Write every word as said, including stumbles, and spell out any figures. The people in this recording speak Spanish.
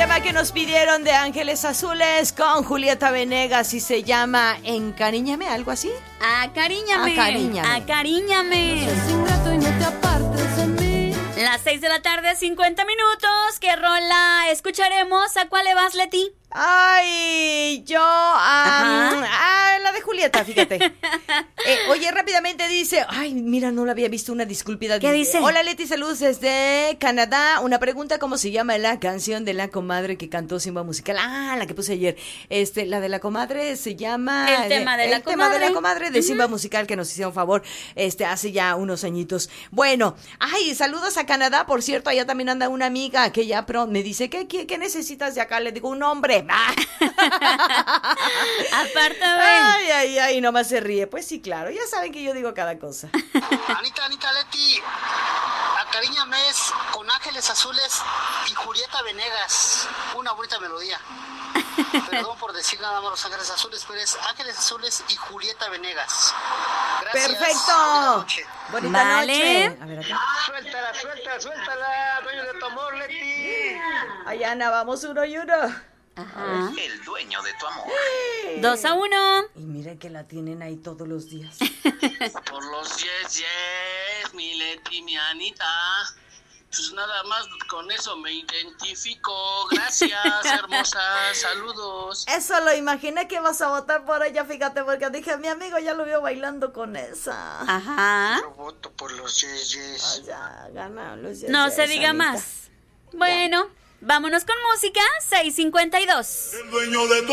tema que nos pidieron de Ángeles Azules con Julieta Venegas y se llama Encariñame, ¿algo así? Acariñame. Acariñame. Acariñame. No seas ingrato y no te apartes de mí. Las seis de la tarde, cincuenta minutos. ¿Qué rola escucharemos? ¿A cuál le vas, Leti? Ay, yo um, ah, la de Julieta, fíjate. eh, oye, rápidamente dice, ay, mira, no la había visto, una disculpida. ¿Qué dice? Hola, Leti, saludos desde Canadá. Una pregunta, ¿cómo se llama la canción de la comadre que cantó Simba Musical? Ah, la que puse ayer. Este, la de la comadre se llama El tema de la el comadre. tema de la comadre de Simba Musical, que nos hicieron favor este hace ya unos añitos. Bueno, ay, saludos a Canadá, por cierto, allá también anda una amiga que ya pronto me dice, ¿qué, qué, qué necesitas de acá? Le digo, un hombre. Aparte, ay, ay, ay, nomás se ríe. Pues sí, claro, ya saben que yo digo cada cosa. Anita, Anita, Leti, Acariñame es con Ángeles Azules y Julieta Venegas. Una bonita melodía. Perdón por decir nada más Los Ángeles Azules, pero es Ángeles Azules y Julieta Venegas. Gracias. Perfecto. Bonita noche. Bonita Vale. noche. A ver acá. Suéltala, suéltala, suéltala, dueño de tu amor, Leti. Ay, Ana, vamos uno y uno. Ajá. El dueño de tu amor. Dos a uno. Y miren que la tienen ahí todos los días. Por los yes, yes, mi Leti, mi Anita. Pues nada más con eso me identifico. Gracias, hermosa. Saludos. Eso lo imaginé que vas a votar por ella, fíjate, porque dije, mi amigo ya lo vio bailando con esa. Ajá. Yo voto por los yes, yes. Ay, ya, gana los yes, No yes, se diga Anita. más. Bueno, vámonos con música. seis cincuenta y dos. El dueño de